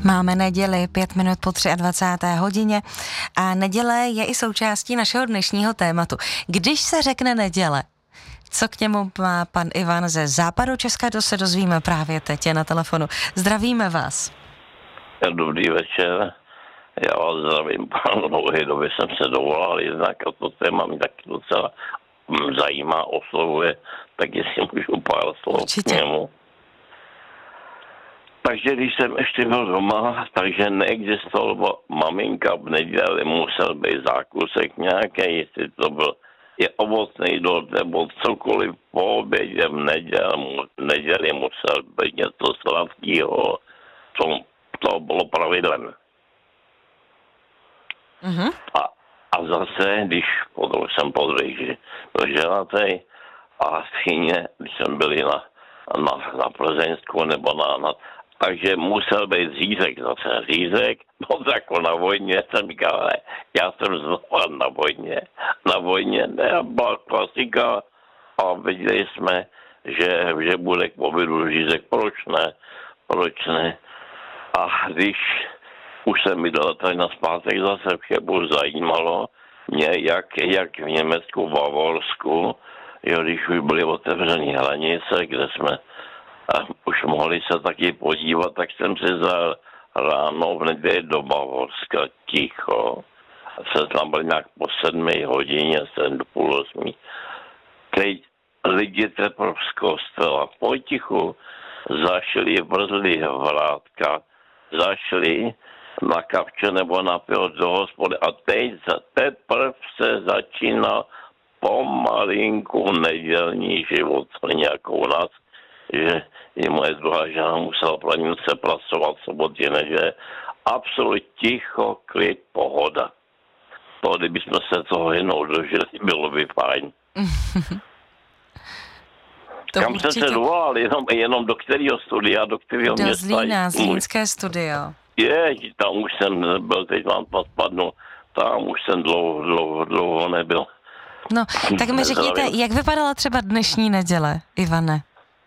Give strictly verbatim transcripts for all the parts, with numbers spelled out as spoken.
Máme neděli pět minut po dvacáté třetí hodině a neděle je i součástí našeho dnešního tématu. Když se řekne neděle, co k němu má pan Ivan ze Západočeska, to se dozvíme právě teď na telefonu. Zdravíme vás. Dobrý večer. Já vás zdravím, pán dlouhé doby jsem se dovolal jednak a to téma mi taky docela zajímá, oslovuje, tak jestli můžu pár slov k němu. Takže když jsem ještě byl doma, takže neexistoval maminka v neděli, musel být zákusek nějaký, jestli to byl je ovocný dort nebo cokoliv po obědě v neděli, v neděli musel být něco sladkého, to, to bylo pravidlem. Mm-hmm. A, a zase, když potom jsem podvěžil byl ženatý a stejně, když jsem byl na, na, na Plzeňsku nebo na, na takže musel být řízek, zase řízek, no tak na vojně jsem říkal, ale já jsem znovu na vojně, na vojně, ne, byla klasika a viděli jsme, že, že bude k obědu řízek, proč ne, proč ne. A když už jsem mi dal tady na zpátek zase v Chebu, zajímalo mě, jak, jak v Německu, v Bavorsku, jo, když už byly otevřené hranice, kde jsme a už mohli se taky podívat, tak jsem si za ráno v neděli do Bavorska ticho. Se tam byl nějak po sedmi hodině, sedm do půl osmi. Teď lidi teprve z kostela potichu zašli, vrzli vrátka, zašli na kapče nebo na pivo do hospody a teď teprve se začíná pomalinku nedělní život, nějakou u nás, že i moje druhá žena musela planice pracovat v sobotě, neže absolutně ticho, klid, pohoda. To, kdybychom se toho jednou dožili, bylo by fajn. Kam určitě... jste se dovolal? Jenom, jenom do kterého studia, do kterého do města? Do Zlína, Zlínské studio. Je, tam už jsem nebyl, teď vám to spadnu, tam už jsem dlouho, dlouho, dlouho nebyl. No, tak mi řekněte, jak vypadala třeba dnešní neděle, Ivane?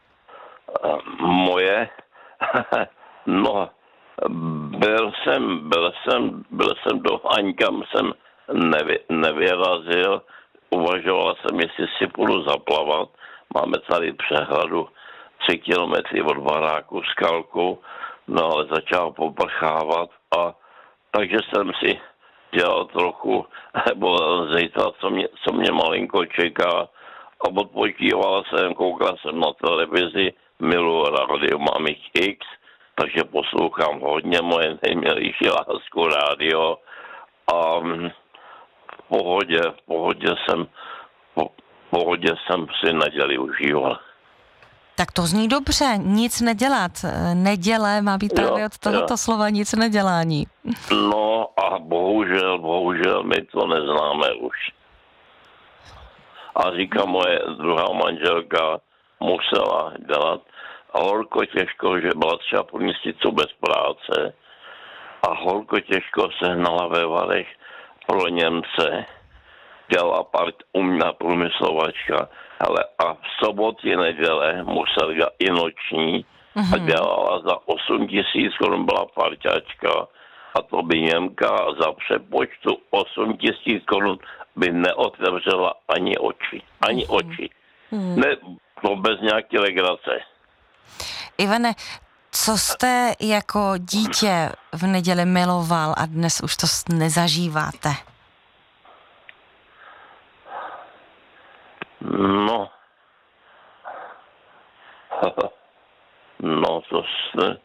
Moje, no, byl jsem, byl jsem, byl jsem doma, nikam jsem nevy, nevyrazil, uvažoval jsem, jestli si půjdu zaplavat, máme tady přehradu tři kilometry od baráku Skalku, no ale začal poprchávat a takže jsem si dělal trochu, nebo zítra, co mě, co mě malinko čeká a odpočíval jsem, koukal jsem na televizi, miluji rádio, mám jich X, takže poslouchám hodně moje nejmilější lásku rádio a v pohodě, v pohodě jsem, v pohodě jsem si neděli užíval. Tak to zní dobře, nic nedělat. Neděle má být právě od tohoto jo. slova nic nedělání. No a bohužel, bohužel my to neznáme už. A říká moje druhá manželka, musela dělat a holko těžko, že byla třeba po měsícu bez práce a holko těžko sehnala ve Varech pro Němce, dělala part umělá průmyslovačka, ale a v sobotě neděle musela dělat i noční mm-hmm. a dělala za osm tisíc korun, byla parťačka a to by Němka za přepočtu osm tisíc korun by neotevřela ani oči, ani mm-hmm. oči. Mm-hmm. Ne, to bez nějaké legrace. Ivane, co jste jako dítě v neděli miloval a dnes už to nezažíváte? No, no to se,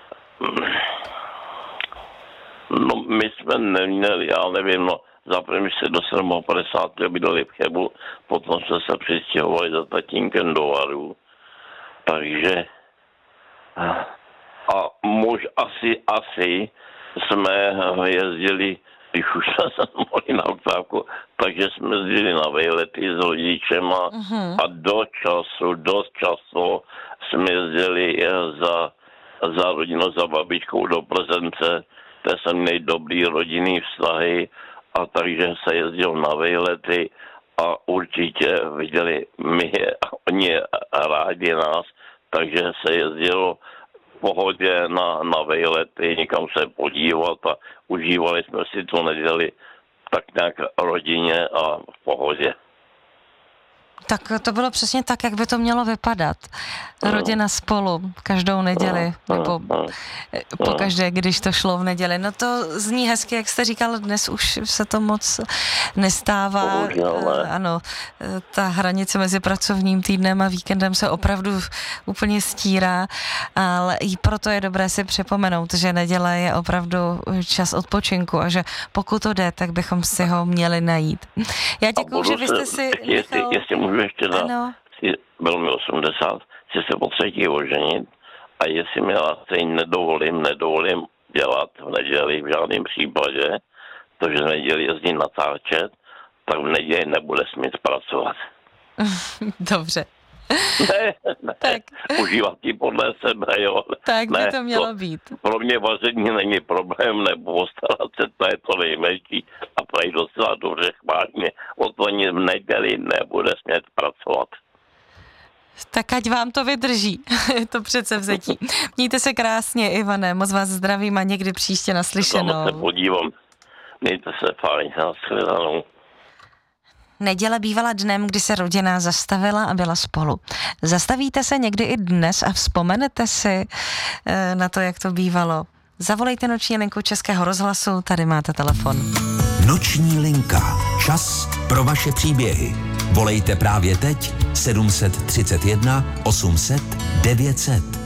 no my jsme neměli, já nevím, no za první se do sedmdesátého bydleli v Chebu, potom jsme se přistěhovali za tatínkem do Varu, takže a muž asi, asi jsme jezdili, když už jsme se mohli na vtáku, takže jsme jezdili na vejlety s rodičema mm-hmm. a do času, do času jsme jezdili za, za rodinou, za babičkou do Plzence, kde jsem měl dobrý rodinný vztahy a takže se jezdil na vejlety a určitě viděli my, oni rádi nás, takže se jezdilo pohodě na, na vejlety, někam se podívat a užívali jsme si tu neděli tak nějak rodině a v pohodě. Tak to bylo přesně tak, jak by to mělo vypadat. Rodina spolu každou neděli, nebo pokaždé, když to šlo v neděli. No to zní hezky, jak jste říkal, dnes už se to moc nestává. Bohužel, ano, ta hranice mezi pracovním týdnem a víkendem se opravdu úplně stírá, ale i proto je dobré si připomenout, že neděle je opravdu čas odpočinku a že pokud to jde, tak bychom si ho měli najít. Já děkuju, že vy jste si jestli, nechal... jestli můžu ještě dát, ano. bylo mi osmdesát, chci se po třetí oženit a jestli mi stejně nedovolím, nedovolím dělat v neděli v žádném případě, protože v neděli jezdím natáčet, tak v neděli nebude smět pracovat. Dobře. Ne, ne, tak. Užívat ji podle sebe, jo. Tak by ne, to mělo to, být. Pro mě vaření není problém, nebo postarat se, to je to nejmenší a prají docela dobře chválně. O to ani v neděli nebude smět pracovat. Tak ať vám to vydrží, to předsevzetí. Mějte se krásně, Ivane, moc vás zdravím a někdy příště naslyšenou. Tam se podívám. Mějte se fajn, nashledanou. Neděle bývala dnem, kdy se rodina zastavila a byla spolu. Zastavíte se někdy i dnes a vzpomenete si na to, jak to bývalo? Zavolejte noční linku Českého rozhlasu, tady máte telefon. Noční linka. Čas pro vaše příběhy. Volejte právě teď sedm set třicet jedna osm set devět set.